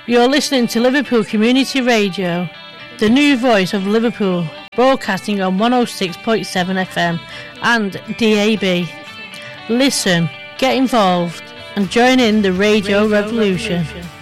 You're listening to Liverpool Community Radio, the new voice of Liverpool, broadcasting on 106.7 FM and DAB. Listen, get involved and join in the radio revolution.